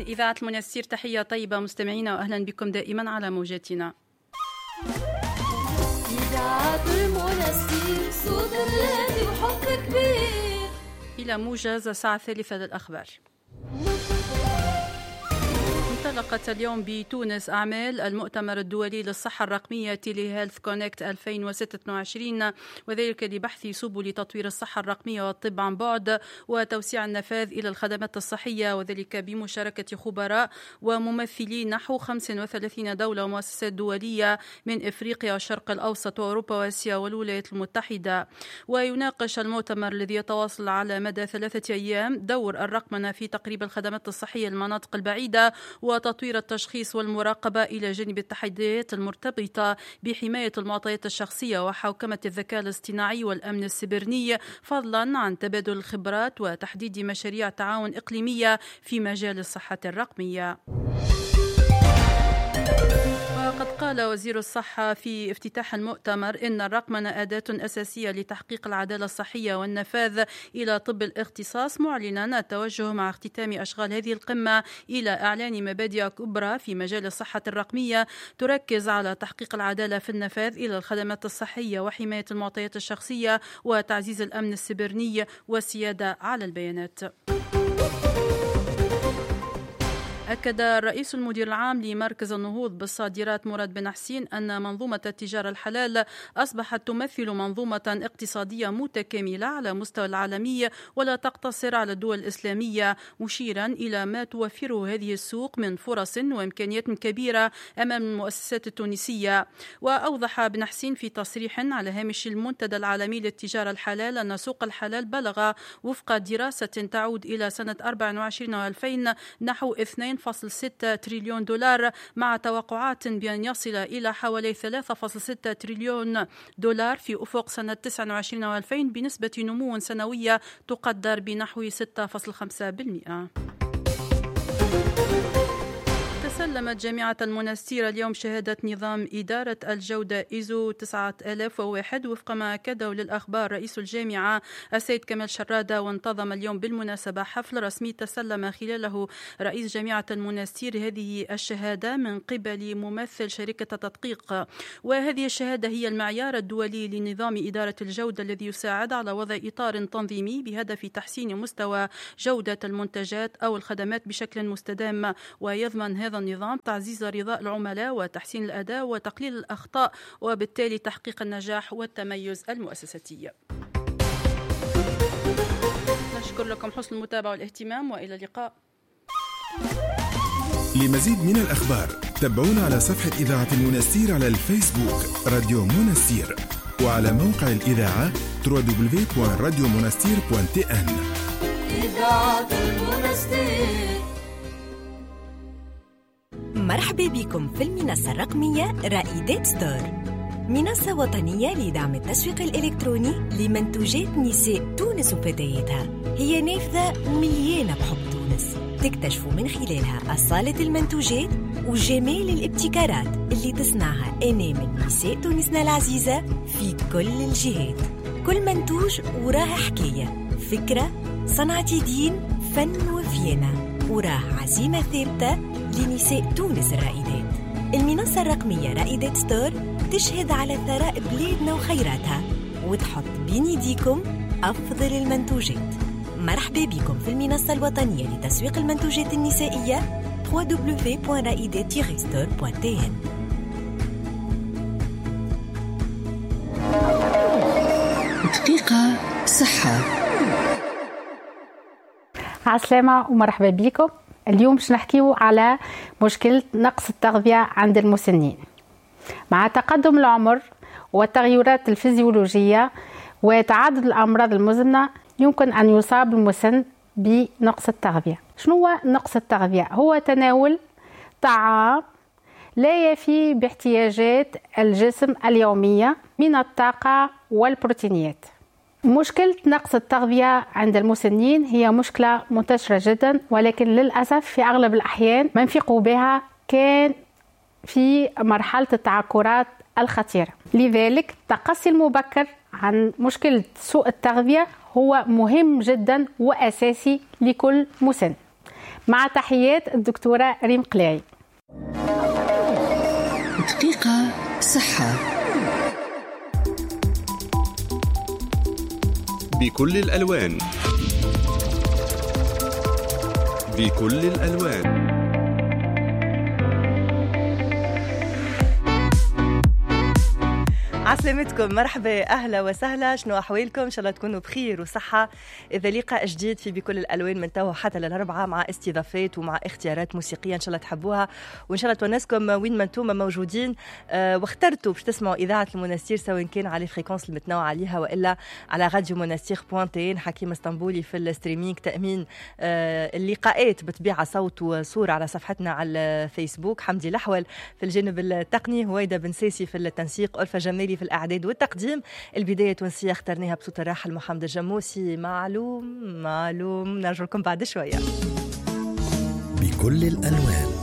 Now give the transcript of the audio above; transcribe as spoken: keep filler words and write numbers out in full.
إذاعة المنستير، تحية طيبة مستمعينا وأهلا بكم دائما على موجاتنا. إذاعة المنستير، صوت الذي وحب كبير. إلى موجز الساعة الثالثة للأخبار. انطلقت اليوم بتونس أعمال المؤتمر الدولي للصحة الرقمية تيلي هيلث كونكت ألفين وستة وعشرين، وذلك لبحث سبل تطوير الصحة الرقمية والطب عن بعد وتوسيع النفاذ إلى الخدمات الصحية، وذلك بمشاركة خبراء وممثلين نحو خمس وثلاثين دولة ومؤسسات دولية من إفريقيا والشرق الأوسط وأوروبا وآسيا والولايات المتحدة. ويناقش المؤتمر الذي يتواصل على مدى ثلاثة أيام دور الرقمنة في تقريب الخدمات الصحية للمناطق البعيدة وتطوير التشخيص والمراقبة إلى جانب التحديات المرتبطة بحماية المعطيات الشخصية وحوكمة الذكاء الاصطناعي والأمن السيبراني، فضلا عن تبادل الخبرات وتحديد مشاريع تعاون إقليمية في مجال الصحة الرقمية. وقد قال وزير الصحة في افتتاح المؤتمر إن الرقمنة أداة أساسية لتحقيق العدالة الصحية والنفاذ إلى طب الاختصاص، معلنا التوجه مع اختتام أشغال هذه القمة إلى إعلان مبادئ كبرى في مجال الصحة الرقمية تركز على تحقيق العدالة في النفاذ إلى الخدمات الصحية وحماية المعطيات الشخصية وتعزيز الأمن السيبراني والسيادة على البيانات. أكد الرئيس المدير العام لمركز النهوض بالصادرات مراد بن حسين أن منظومة التجارة الحلال أصبحت تمثل منظومة اقتصادية متكاملة على مستوى العالمي ولا تقتصر على الدول الإسلامية، مشيرا إلى ما توفره هذه السوق من فرص وإمكانيات كبيرة أمام المؤسسات التونسية. وأوضح بن حسين في تصريح على هامش المنتدى العالمي للتجارة الحلال أن سوق الحلال بلغ وفق دراسة تعود إلى سنة أربعة وعشرين وألفين نحو اثنين فاصلة ستة تريليون دولار، مع توقعات بأن يصل إلى حوالي ثلاثة فاصلة ستة تريليون دولار في أفق سنة تسعة وعشرين وألفين بنسبة نمو سنوية تقدر بنحو ستة فاصلة خمسة بالمئة. سلمت جامعة المنستير اليوم شهادة نظام إدارة الجودة إيزو تسعة آلاف وواحد وفق ما أكده للأخبار رئيس الجامعة السيد كمال شرادة. وانتظم اليوم بالمناسبة حفل رسمي تسلم خلاله رئيس جامعة المنستير هذه الشهادة من قبل ممثل شركة تدقيق. وهذه الشهادة هي المعيار الدولي لنظام إدارة الجودة الذي يساعد على وضع إطار تنظيمي بهدف تحسين مستوى جودة المنتجات أو الخدمات بشكل مستدام، ويضمن هذا النظام تعزيز رضاء العملاء وتحسين الأداء وتقليل الأخطاء وبالتالي تحقيق النجاح والتميز المؤسساتي. نشكر لكم حسن المتابعة والاهتمام وإلى اللقاء. لمزيد من الأخبار تابعونا على صفحة إذاعة المنستير على الفيسبوك راديو منستير، وعلى موقع الإذاعة دبليو دبليو دبليو دوت راديو منستير دوت تي إن. إذاعة المنستير. مرحبا بكم في المنصة الرقمية رائدات ستور، منصة وطنية لدعم التسويق الإلكتروني لمنتوجات نساء تونس وفتياتها. هي نافذة مليانة بحب تونس، تكتشفوا من خلالها أصالة المنتوجات وجمال الابتكارات اللي تصنعها أنامل نساء تونسنا العزيزة في كل الجهات. كل منتوج وراه حكاية، فكرة، صنعة يدين، فن وفينة، وراه عزيمة ثابتة لنساء تونس الرائدات. المنصة الرقمية رائدات ستور تشهد على ثراء بلادنا وخيراتها وتحط بين يديكم أفضل المنتوجات. مرحبا بكم في المنصة الوطنية لتسويق المنتوجات النسائية دبليو دبليو دبليو دوت رائدات ستور دوت تي إن. دقيقة صحة. عسلامة ومرحبا بكم. اليوم باش نحكيو على مشكلة نقص التغذية عند المسنين. مع تقدم العمر والتغيرات الفيزيولوجية وتعدد الأمراض المزمنة يمكن أن يصاب المسن بنقص التغذية. شنو هو نقص التغذية؟ هو تناول طعام لا يفي باحتياجات الجسم اليومية من الطاقة والبروتينات. مشكلة نقص التغذية عند المسنين هي مشكلة منتشرة جدا، ولكن للأسف في أغلب الأحيان ما نفيقوا بها كان في مرحلة التعكرات الخطيرة. لذلك التقصي المبكر عن مشكلة سوء التغذية هو مهم جدا وأساسي لكل مسن. مع تحيات الدكتورة ريم قلاعي. دقيقة صحة بكل الألوان، بكل الألوان. عسلامتكم، مرحبا، أهلا وسهلا، شنو أحوالكم؟ إن شاء الله تكونوا بخير وصحة. إذا لقاء جديد في بكل الألوان من تو حتى للأربعة، مع استضافات ومع اختيارات موسيقية إن شاء الله تحبوها، وإن شاء الله تونسكم وين ما انتم موجودين. أه واخترتوا باش تسمعوا إذاعة المنستير، سواء كان على الفريكونس المتنوعة عليها وإلا على راديو منستير بوانتين. حكيم اسطنبولي في الستريمينج، تأمين أه اللقاءات بطبيعة صوت وصورة على صفحتنا على الفيسبوك. حمدي الأحول في الجانب التقني، هويدا بن ساسي في التنسيق، ألفة جمالي في الإعداد والتقديم. البداية تونسية اخترناها بصوت الراحل محمد الجموسي. معلوم معلوم، نرجع لكم بعد شوية. بكل الألوان.